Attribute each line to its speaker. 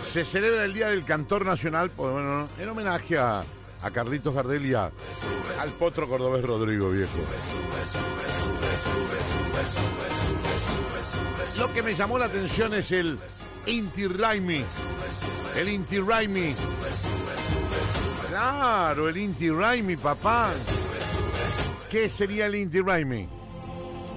Speaker 1: Se celebra el Día del Cantor Nacional, pues, bueno, en homenaje a Carlitos Gardel y al potro cordobés Rodrigo, viejo. Lo que me llamó la atención es el Inti Raymi. El Inti Raymi. Claro, el Inti Raymi, papá. ¿Qué sería el Inti Raymi?